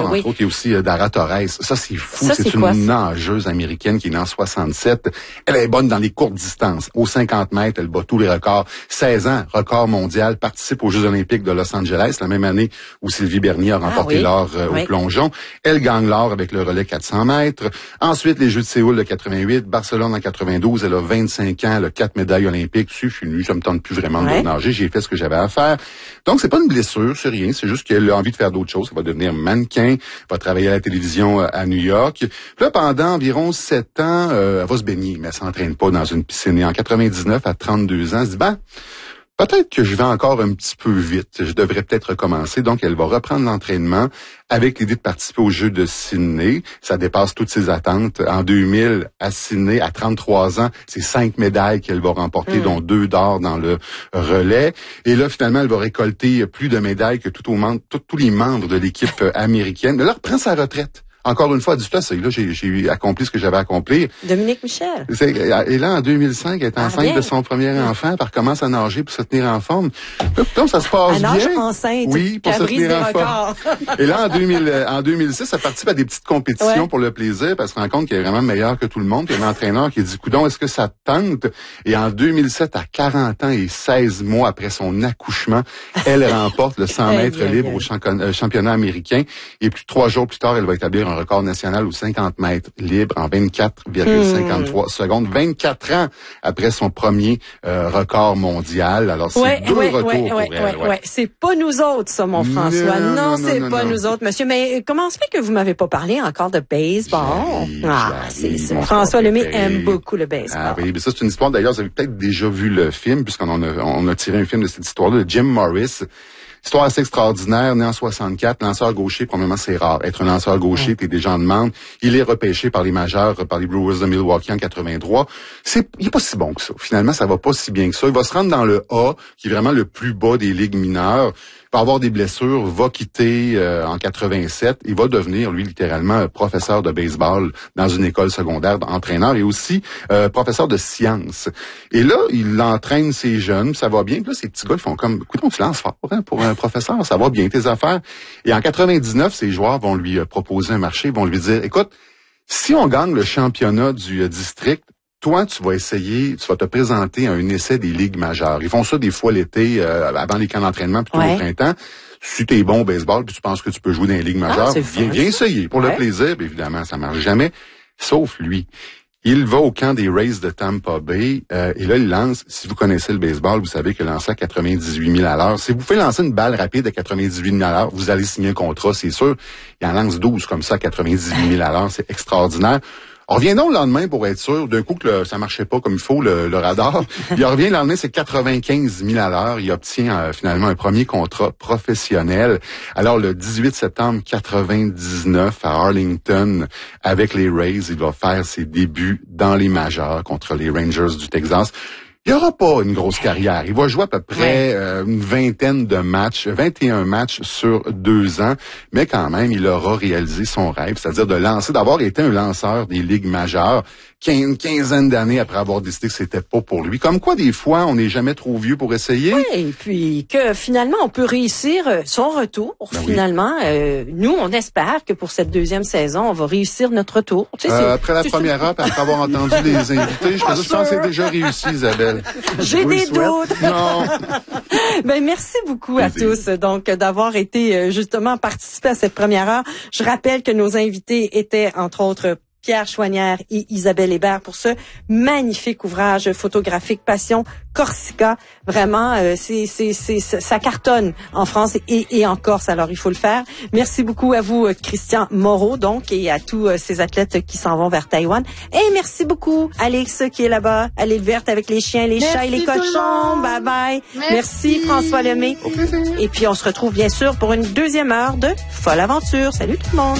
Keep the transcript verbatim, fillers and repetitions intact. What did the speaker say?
entre oui. autres. Il y a aussi euh, Dara Torres. Ça, c'est fou. Ça, c'est, c'est une quoi, nageuse américaine qui est née en soixante-sept. Elle est bonne dans les courtes distances. Aux cinquante mètres, elle bat tous les records. seize ans, record mondial, participe aux Jeux olympiques de Los Angeles, la même année où Sylvie Bernier a remporté ah, oui. l'or euh, oui. au plongeon. Elle gagne l'or avec le relais quatre cents mètres. Ensuite, les Jeux de Séoul de quatre-vingt-huit, Barcelone en quatre-vingt-douze. Elle a vingt-cinq ans, elle a quatre médailles olympiques. Je suis venu, ça me tente plus vraiment ouais. de nager. J'ai fait ce que j'avais à faire. Donc, c'est pas une blessure, c'est rien. C'est juste qu'elle a envie de faire d'autres choses. Elle va devenir mannequin, va travailler à la télévision à New York. Puis là, pendant environ sept ans, euh, elle va se baigner, mais elle s'entraîne pas dans une piscine. Et en quatre-vingt-dix-neuf, à trente-deux ans, elle se dit, ben, peut-être que je vais encore un petit peu vite. Je devrais peut-être recommencer. Donc, elle va reprendre l'entraînement avec l'idée de participer aux Jeux de Sydney. Ça dépasse toutes ses attentes. En deux mille, à Sydney, à trente-trois ans, c'est cinq médailles qu'elle va remporter, mmh. dont deux d'or dans le relais. Et là, finalement, elle va récolter plus de médailles que tout au monde, tout, tous les membres de l'équipe américaine. Mais là, elle prend sa retraite. Encore une fois, elle dit, là, c'est, là j'ai, j'ai accompli ce que j'avais accompli. Dominique Michel. C'est, et là, en deux mille cinq, elle est enceinte ah, de son premier enfant, elle recommence à nager pour se tenir en forme. Donc, ça se passe elle bien. nage enceinte. Oui, pour se tenir en forme. Et là, en deux mille, en deux mille six, elle participe à des petites compétitions ouais. pour le plaisir, parce qu'elle se rend compte qu'elle est vraiment meilleure que tout le monde. Puis il y a un entraîneur qui dit, coudonc, est-ce que ça te tente? Et en deux mille sept, à quarante ans et seize mois après son accouchement, elle remporte le cent mètres libre au championnat américain. Et plus trois jours plus tard, elle va établir un record national aux cinquante mètres libre en vingt-quatre virgule cinquante-trois mmh. secondes, vingt-quatre ans après son premier euh, record mondial. Alors, c'est ouais, deux ouais, retours ouais, pour ouais, elle. Ouais, Ouais. ouais. C'est pas nous autres, ça, mon François. Non, non, non c'est non, pas non. nous autres, monsieur. Mais comment se fait que vous m'avez pas parlé encore de baseball? J'arrive, ah, j'arrive, c'est ça. François Lemay préféré. aime beaucoup le baseball. Ah oui, mais ça, c'est une histoire. D'ailleurs, vous avez peut-être déjà vu le film, puisqu'on en a, on a tiré un film de cette histoire-là, de Jim Morris. Histoire assez extraordinaire, né en soixante-quatre, lanceur gaucher, premièrement, c'est rare. Être un lanceur gaucher, ouais. t'es déjà en demande. Il est repêché par les majeurs, par les Brewers de Milwaukee en quatre-vingt-trois. C'est, il est pas si bon que ça. Finalement, ça va pas si bien que ça. Il va se rendre dans le A, qui est vraiment le plus bas des ligues mineures. Il va avoir des blessures, va quitter euh, en quatre-vingt-sept. Il va devenir, lui, littéralement, professeur de baseball dans une école secondaire, entraîneur et aussi euh, professeur de sciences. Et là, il entraîne ses jeunes, ça va bien. Puis là, ces petits gars, ils font comme, écoute, on se lance fort hein, pour un professeur, ça va bien tes affaires. Et en quatre-vingt-dix-neuf, ces joueurs vont lui euh, proposer un marché, vont lui dire, écoute, si on gagne le championnat du euh, district, toi, tu vas essayer, tu vas te présenter à un essai des ligues majeures. Ils font ça des fois l'été, euh, avant les camps d'entraînement, plutôt ouais. au printemps. Si t'es bon au baseball, puis tu penses que tu peux jouer dans les ligues majeures, ah, viens, viens essayer. Pour ouais. le plaisir, bien évidemment, ça marche jamais. Sauf lui. Il va au camp des Rays de Tampa Bay, euh, et là, il lance, si vous connaissez le baseball, vous savez que lancer à quatre-vingt-dix-huit mille à l'heure, si vous pouvez lancer une balle rapide à quatre-vingt-dix-huit mille à l'heure, vous allez signer un contrat, c'est sûr. Il en lance douze comme ça à quatre-vingt-dix-huit mille à l'heure, c'est extraordinaire. On revient donc le lendemain pour être sûr, d'un coup que le, ça marchait pas comme il faut, le, le radar. Il revient le lendemain, c'est quatre-vingt-quinze mille à l'heure. Il obtient euh, finalement un premier contrat professionnel. Alors, le dix-huit septembre quatre-vingt-dix-neuf, à Arlington, avec les Rays, il va faire ses débuts dans les majeurs contre les Rangers du Texas. Il n'y aura pas une grosse carrière. Il va jouer à peu près euh, une vingtaine de matchs, vingt et un matchs sur deux ans, mais quand même, il aura réalisé son rêve, c'est-à-dire de lancer, d'avoir été un lanceur des ligues majeures, une quinzaine d'années après avoir décidé que c'était pas pour lui. Comme quoi, des fois, on n'est jamais trop vieux pour essayer. Oui, et puis que finalement, on peut réussir son retour. Ben finalement, oui. euh, nous, on espère que pour cette deuxième saison, on va réussir notre retour. Tu sais, euh, après la première heure, après avoir entendu les invités, je, je pense que c'est déjà réussi, Isabelle. J'ai des doutes. Non. Ben merci beaucoup à tous donc d'avoir été justement participé à cette première heure. Je rappelle que nos invités étaient entre autres Pierre Chouanière et Isabelle Hébert pour ce magnifique ouvrage photographique Passion Corsica. Vraiment, euh, c'est, c'est, c'est, ça cartonne en France et, et en Corse, alors il faut le faire. Merci beaucoup à vous, Christian Moreau, donc, et à tous euh, ces athlètes qui s'en vont vers Taïwan. Et merci beaucoup, Alex, qui est là-bas, à l'île verte avec les chiens, les merci chats et les cochons. Bye bye. Merci. merci François Lemay. Et puis, on se retrouve bien sûr pour une deuxième heure de Folle Aventure. Salut tout le monde.